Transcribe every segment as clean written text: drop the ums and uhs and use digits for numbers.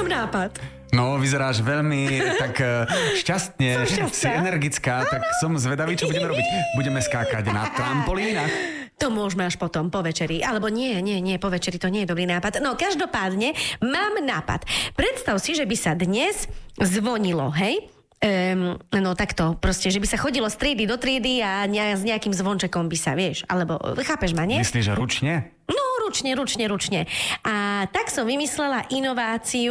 mám nápad. No, vyzeráš veľmi tak šťastne, si energická, tak som zvedavý, čo budeme robiť. Budeme skákať na trampolínach. To môžeme až potom, po večeri. Alebo nie, po večeri to nie je dobrý nápad. No, každopádne mám nápad. Predstav si, že by sa dnes zvonilo, hej? No takto, proste, že by sa chodilo z triedy do triedy a s nejakým zvončekom by sa, vieš, alebo chápeš ma, nie? Myslíš, že ručne? No, ručne. A tak som vymyslela inováciu,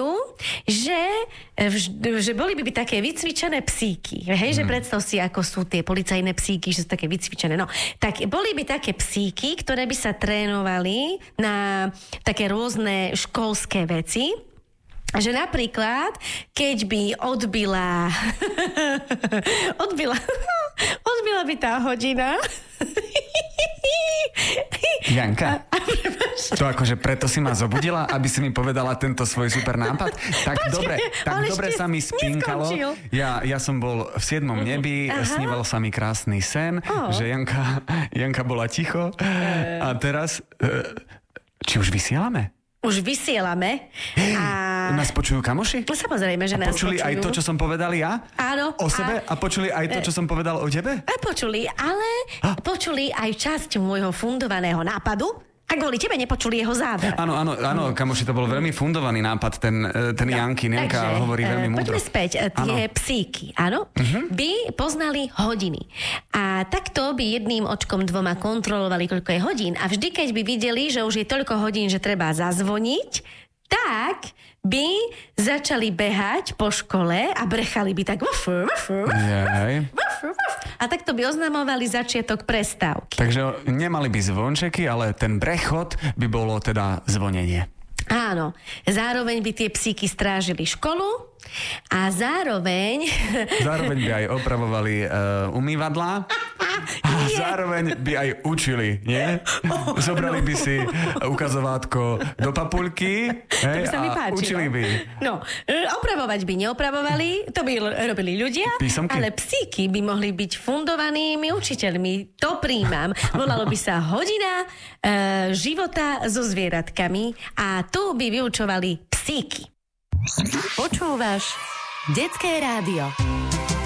že boli by také vycvičené psíky. Hej, že predstav si, ako sú tie policajné psíky, že sú také vycvičené. No, tak boli by také psíky, ktoré by sa trénovali na také rôzne školské veci. Že napríklad, keď by odbila by tá hodina. Janka, to akože preto si ma zobudila, aby si mi povedala tento svoj super nápad? Tak dobre sa mi spinkalo. Ja som bol v 7. nebi, sníval sa mi krásny sen, že Janka bola ticho. A teraz, či už vysielame? Už vysielame. A nás počujú kamoši? No samozrejme, že nás počuli počujú. Aj to, čo som povedal ja? Áno. O sebe? A počuli aj to, čo som povedal o tebe? Počuli, ale počuli aj časť môjho fundovaného nápadu. A kvôli tebe nepočuli jeho záver. Áno, kamoši, to bol veľmi fundovaný nápad, ten Janky. Janka hovorí veľmi múdro. Poďme späť. Tie psíky, áno, by poznali hodiny. A takto by jedným očkom dvoma kontrolovali, koľko je hodín. A vždy, keď by videli, že už je toľko hodín, že treba zazvoniť, tak by začali behať po škole a brechali by tak a takto by oznamovali začiatok prestávky. Takže nemali by zvončeky, ale ten brechod by bolo teda zvonenie. Áno, zároveň by tie psíky strážili školu a zároveň by aj opravovali umývadlá a zároveň by aj učili, nie? Zobrali by si ukazovátko do papuľky, hej, a učili by. No, opravovať by neopravovali, to by robili ľudia, písomky? Ale psíky by mohli byť fundovanými učiteľmi. To príjmam. Volalo by sa hodina života so zvieratkami a tu by vyučovali psíky. Počúvaš Detské rádio.